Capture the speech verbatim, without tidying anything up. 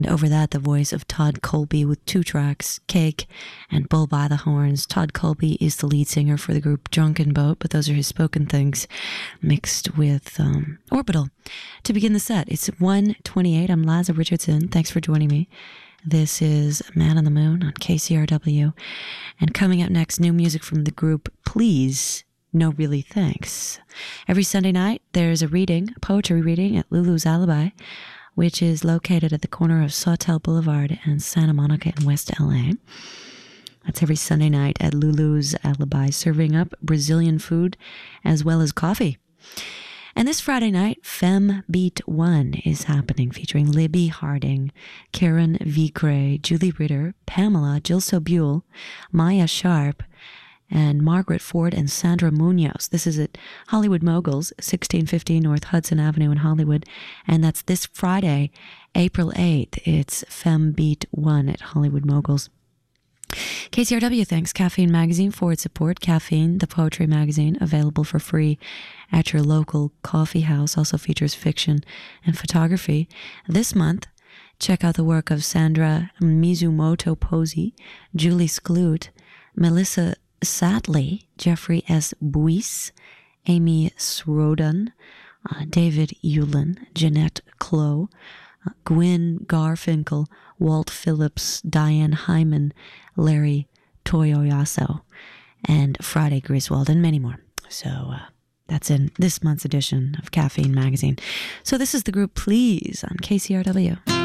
Over that, the voice of Todd Colby with two tracks, Cake and Bull by the Horns. Todd Colby is the lead singer for the group Drunken Boat, but those are his spoken things mixed with um, Orbital. To begin the set, it's one twenty-eight. I'm Liza Richardson. Thanks for joining me. This is Man on the Moon on K C R W. And coming up next, new music from the group Please, No Really Thanks. Every Sunday night, there's a reading, a poetry reading at Lulu's Alibi, which is located at the corner of Sawtell Boulevard and Santa Monica in West L A. That's every Sunday night at Lulu's Alibi, serving up Brazilian food as well as coffee. And this Friday night, Femme Beat One is happening, featuring Libby Harding, Karen Vicre, Julie Ritter, Pamela, Jill Sobule, Maya Sharp, and Margaret Ford and Sandra Munoz. This is at Hollywood Moguls, sixteen fifteen North Hudson Avenue in Hollywood. And that's this Friday, April eighth. It's Femme Beat One at Hollywood Moguls. K C R W thanks Caffeine Magazine for its support. Caffeine, the poetry magazine, available for free at your local coffee house, also features fiction and photography. This month, check out the work of Sandra Mizumoto Posey, Julie Skloot, Melissa Satley, Jeffrey S. Buis, Amy Srodon, uh, David Yulin, Jeanette Clow, uh, Gwyn Garfinkel, Walt Phillips, Diane Hyman, Larry Toyoyaso, and Friday Griswold, and many more. So uh, that's in this month's edition of Caffeine Magazine. So this is the group Please on K C R W.